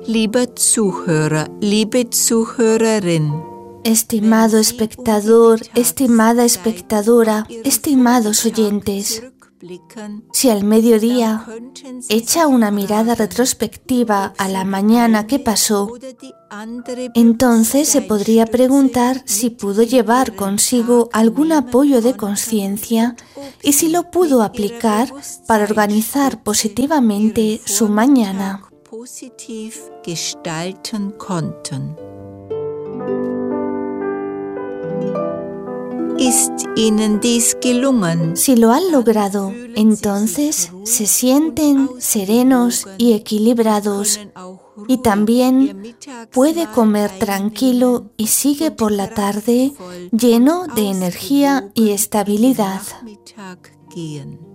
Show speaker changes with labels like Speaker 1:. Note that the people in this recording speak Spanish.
Speaker 1: Lieber Zuhörer, liebe Zuhörerin.
Speaker 2: Estimado espectador, estimada espectadora, estimados oyentes, si al mediodía echa una mirada retrospectiva a la mañana que pasó, entonces se podría preguntar si pudo llevar consigo algún apoyo de conciencia y si lo pudo aplicar para organizar positivamente su mañana.
Speaker 1: Ist Ihnen dies gelungen?
Speaker 2: Si lo han logrado, entonces se sienten serenos y equilibrados y también puede comer tranquilo y sigue por la tarde lleno de energía y estabilidad.